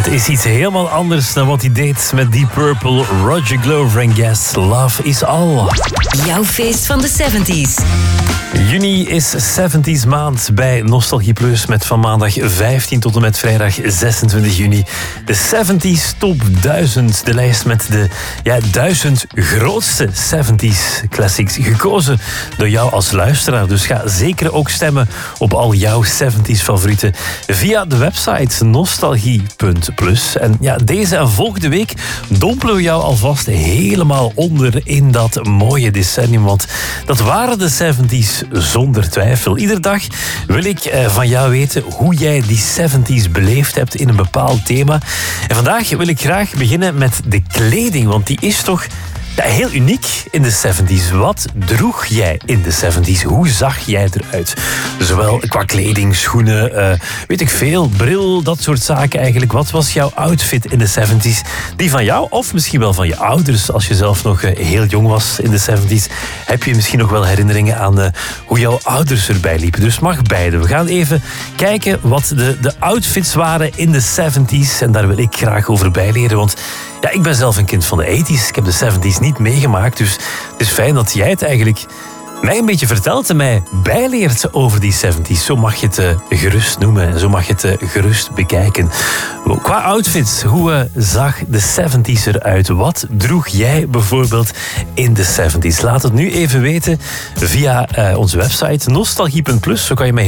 Het is iets helemaal anders dan wat hij deed met Deep Purple, Roger Glover en Guess. Love is All. Jouw feest van de 70s. Juni is 70s maand bij Nostalgie Plus met van maandag 15 tot en met vrijdag 26 juni. De 70s Top 1000, de lijst met de 1000 grootste 70s classics. Gekozen door jou als luisteraar. Dus ga zeker ook stemmen op al jouw 70s favorieten via de website nostalgie.plus. En ja, deze en volgende week dompelen we jou alvast helemaal onder in dat mooie decennium. Want dat waren de 70s zonder twijfel. Iedere dag wil ik van jou weten hoe jij die 70s beleefd hebt in een bepaald thema. En vandaag wil ik graag beginnen met de kleding, want die is toch heel uniek in de 70s. Wat droeg jij in de 70s? Hoe zag jij eruit? Zowel qua kleding, schoenen, weet ik veel, bril, dat soort zaken eigenlijk. Wat was jouw outfit in de 70s? Die van jou of misschien wel van je ouders als je zelf nog heel jong was in de 70s. Heb je misschien nog wel herinneringen aan hoe jouw ouders erbij liepen? Dus mag beide. We gaan even kijken wat de outfits waren in de 70s. En daar wil ik graag over bijleren, want ja, ik ben zelf een kind van de 80s. Ik heb de 70s niet meegemaakt. Dus het is fijn dat jij het eigenlijk mij een beetje vertelt en mij bijleert over die 70s. Zo mag je het gerust noemen en zo mag je het gerust bekijken. Qua outfits, hoe zag de 70s eruit? Wat droeg jij bijvoorbeeld in de 70s? Laat het nu even weten via onze website nostalgie.plus. Zo kan je mij